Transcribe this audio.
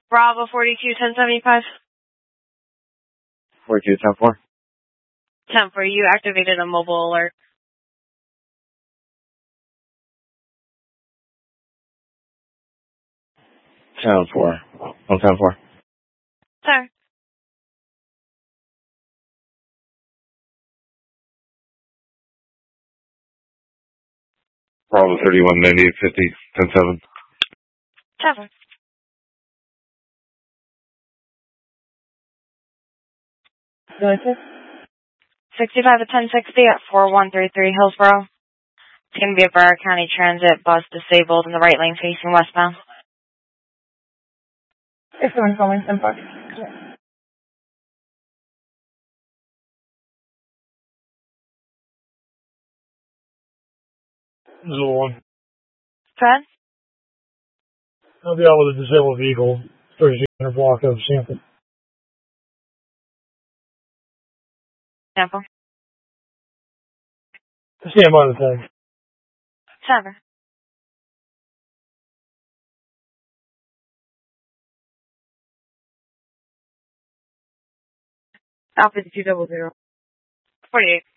Bravo 42, 1075. 42, 10-4. 10-4, you activated a mobile alert. Channel 4. On 10-4. Sir. Bravo 31, 98, 50, 10-7. 10-4. Really, sir? 65 at 1060 at 4133 Hillsboro. It's going to be a Broward County Transit bus disabled in the right lane facing westbound. If someone's calling, 10-4. This is the one. Go ahead. I'll be out with a disabled vehicle, 3600 block of Sanford. Sample. Stand by the tag. 7. Alpha 200. 48.